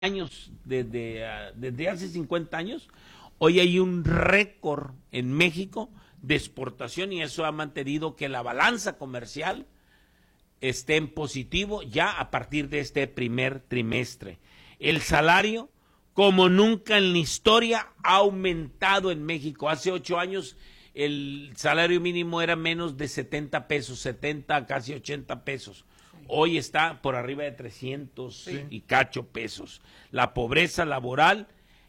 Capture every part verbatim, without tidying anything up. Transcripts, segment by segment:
años, desde, uh, desde hace cincuenta años, hoy hay un récord en México de exportación y eso ha mantenido que la balanza comercial esté en positivo ya a partir de este primer trimestre. El salario, como nunca en la historia, ha aumentado en México. Hace ocho años el salario mínimo era menos de setenta pesos, setenta, casi ochenta pesos. Hoy está por arriba de trescientos sí. y cacho pesos. La pobreza laboral,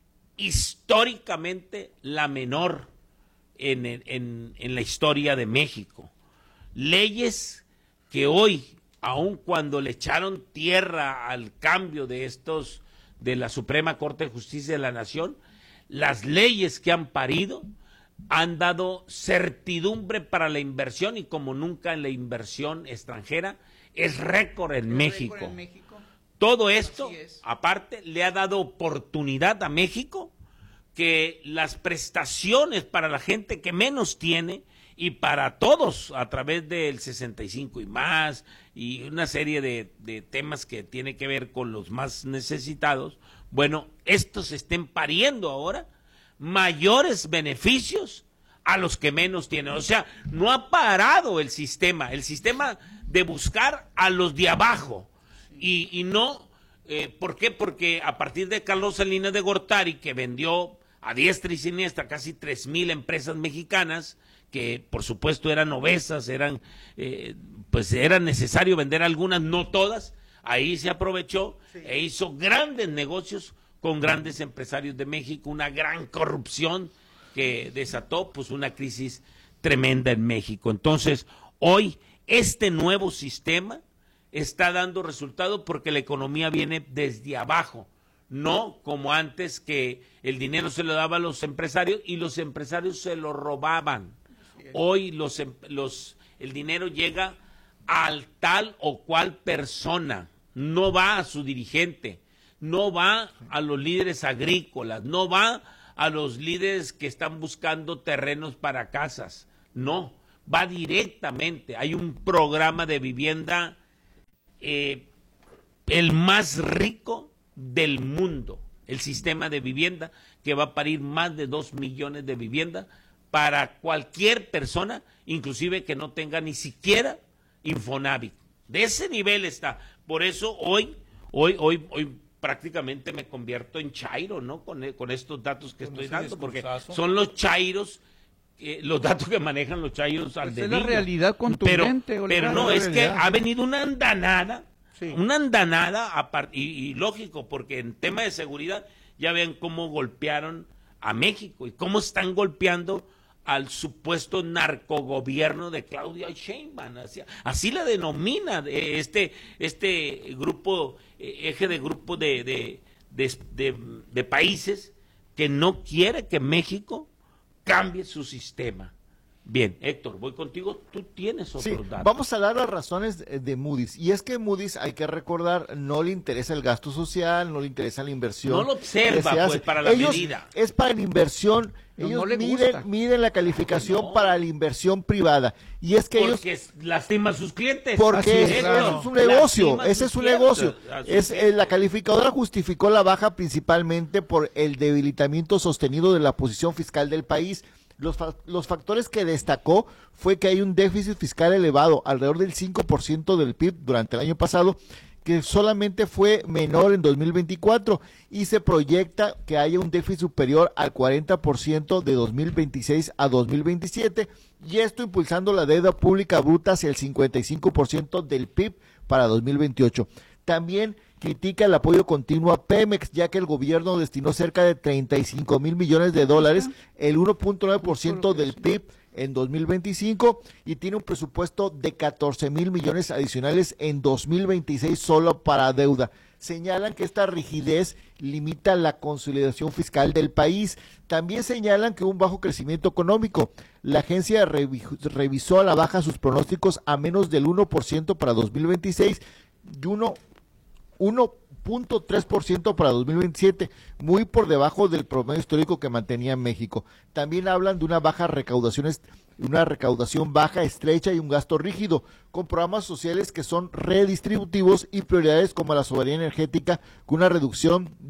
históricamente la menor en, en, en la historia de México. Leyes que hoy, aun cuando le echaron tierra al cambio de estos, de la Suprema Corte de Justicia de la Nación, las leyes que han parido han dado certidumbre para la inversión y como nunca en la inversión extranjera, es récord en, México. récord en México. Todo esto, aparte, le ha dado oportunidad a México que las prestaciones para la gente que menos tiene y para todos a través del sesenta y cinco y más y una serie de, de temas que tiene que ver con los más necesitados, bueno, estos estén pariendo ahora mayores beneficios a los que menos tienen. O sea, no ha parado el sistema, el sistema de buscar a los de abajo. Y, y no, eh, ¿por qué? Porque a partir de Carlos Salinas de Gortari, que vendió a diestra y siniestra casi tres mil empresas mexicanas, que por supuesto eran obesas, eran, eh, pues era necesario vender algunas, no todas, ahí se aprovechó sí. e hizo grandes negocios con grandes empresarios de México, una gran corrupción que desató pues una crisis tremenda en México. Entonces, hoy este nuevo sistema está dando resultado porque la economía viene desde abajo, no como antes que el dinero se lo daba a los empresarios y los empresarios se lo robaban. Hoy los, los, el dinero llega al tal o cual persona, no va a su dirigente, no va a los líderes agrícolas, no va a los líderes que están buscando terrenos para casas, no, va directamente. Hay un programa de vivienda, eh, el más rico del mundo, el sistema de vivienda que va a parir más de dos millones de viviendas para cualquier persona, inclusive que no tenga ni siquiera Infonavit. De ese nivel está. Por eso hoy, hoy, hoy, hoy prácticamente me convierto en chairo, ¿no? Con, con estos datos que estoy dando, porque son los chairos, eh, los datos que manejan los chairos al dedillo. Es la realidad contundente. Pero, pero no, es que ha venido una andanada, sí. una andanada, a part y, y lógico, porque en tema de seguridad ya ven cómo golpearon a México y cómo están golpeando al supuesto narcogobierno de Claudia Sheinbaum, así, así la denomina este, este grupo, eje de grupo de, de, de, de, de países que no quiere que México cambie su sistema. Bien, Héctor, voy contigo, tú tienes otros sí, datos. Vamos a dar las razones de Moody's, y es que Moody's, hay que recordar, no le interesa el gasto social, no le interesa la inversión. No lo observa, pues, para la Ellos, medida. Es para la inversión, no, ellos no miden, miden la calificación no. para la inversión privada, y es que porque ellos... Porque lastima a sus clientes. Porque es, claro. eso es un negocio, ese es un negocio. Es, eh, la calificadora justificó la baja principalmente por el debilitamiento sostenido de la posición fiscal del país. Los, fa los factores que destacó fue que hay un déficit fiscal elevado, alrededor del cinco por ciento del P I B durante el año pasado, que solamente fue menor en dos mil veinticuatro, y se proyecta que haya un déficit superior al cuarenta por ciento de dos mil veintiséis a dos mil veintisiete, y esto impulsando la deuda pública bruta hacia el cincuenta y cinco por ciento del P I B para dos mil veintiocho. También critica el apoyo continuo a Pemex, ya que el gobierno destinó cerca de treinta y cinco mil millones de dólares, el uno punto nueve por ciento del P I B en dos mil veinticinco, y tiene un presupuesto de catorce mil millones adicionales en dos mil veintiséis solo para deuda. Señalan que esta rigidez limita la consolidación fiscal del país. También señalan que un bajo crecimiento económico. La agencia revisó a la baja sus pronósticos a menos del uno por ciento para dos mil veintiséis y uno uno punto tres por ciento para dos mil veintisiete, muy por debajo del promedio histórico que mantenía México. También hablan de una baja recaudación, una recaudación baja, estrecha y un gasto rígido, con programas sociales que son redistributivos y prioridades como la soberanía energética, con una reducción